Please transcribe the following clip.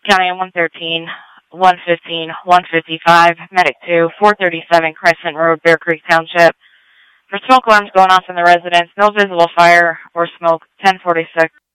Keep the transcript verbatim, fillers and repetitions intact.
County one thirteen, one fifteen, one fifty-five, Medic two, four thirty-seven Crescent Road, Bear Creek Township. For smoke alarms going off in the residence, no visible fire or smoke, ten forty-six.